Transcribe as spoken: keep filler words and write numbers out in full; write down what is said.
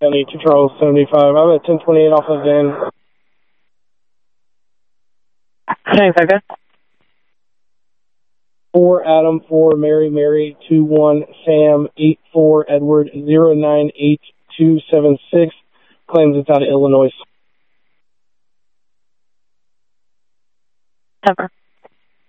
County to Charles seventy-five. I'm at ten twenty-eight off of Van. twenty-five, good. four Adam, four Mary, Mary, two one Sam, eight four Edward, zero nine eight two seven six. Claims it's out of Illinois. Cover.